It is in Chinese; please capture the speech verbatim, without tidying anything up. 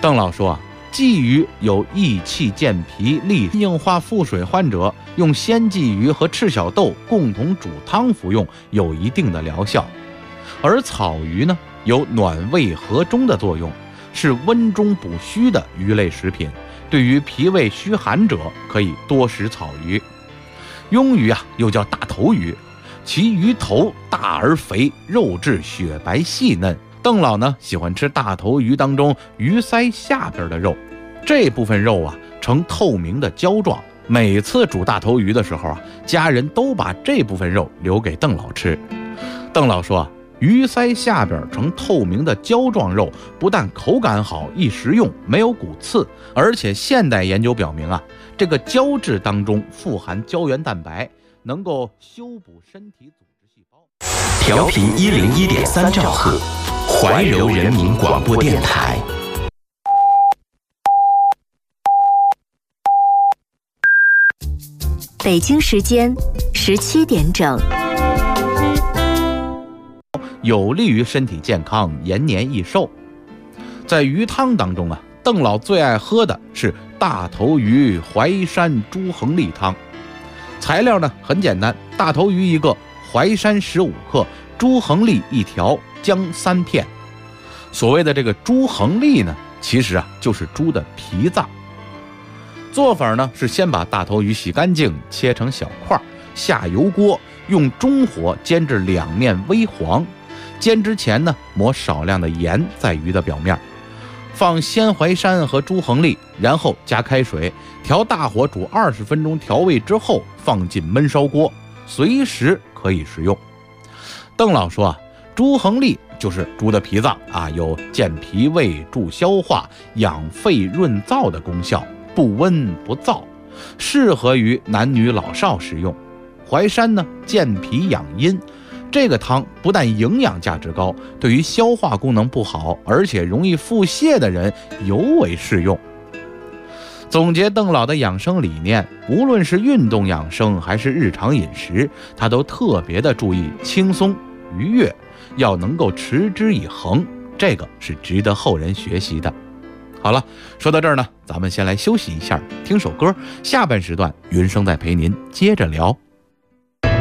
邓老说啊，鲫鱼有益气健脾、利硬化腹水患者，用鲜鲫鱼和赤小豆共同煮汤服用，有一定的疗效。而草鱼呢，有暖胃和中的作用，是温中补虚的鱼类食品。对于脾胃虚寒者，可以多食草鱼。鳙鱼啊，又叫大头鱼，其鱼头大而肥，肉质雪白细嫩。邓老呢喜欢吃大头鱼当中鱼鳃下边的肉，这部分肉啊呈透明的胶状。每次煮大头鱼的时候啊，家人都把这部分肉留给邓老吃。邓老说啊，鱼鳃下边呈透明的胶状肉，不但口感好、易食用，没有骨刺，而且现代研究表明啊，这个胶质当中富含胶原蛋白，能够修补身体组织细胞。 调频一零一点三兆赫，怀柔人民广播电台。 北京时间十七点整。 有利于身体健康，延年益寿。在鱼汤当中啊，邓老最爱喝的是大头鱼淮山猪横粒汤。材料呢很简单，大头鱼一个，淮山十五克，猪横粒一条，姜三片。所谓的这个猪横粒呢，其实啊就是猪的脾脏。做法呢是先把大头鱼洗干净，切成小块，下油锅，用中火煎至两面微黄。煎之前呢，抹少量的盐在鱼的表面，放鲜淮山和猪横粒，然后加开水，调大火煮二十分钟，调味之后放进焖烧锅，随时可以食用。邓老说啊，猪横粒就是猪的脾脏啊，有健脾胃、助消化、养肺润燥的功效，不温不燥，适合于男女老少食用。淮山呢，健脾养阴。这个汤不但营养价值高，对于消化功能不好，而且容易腹泻的人尤为适用。总结邓老的养生理念，无论是运动养生还是日常饮食，他都特别的注意轻松愉悦，要能够持之以恒，这个是值得后人学习的。好了，说到这儿呢，咱们先来休息一下，听首歌，下半时段云生再陪您接着聊。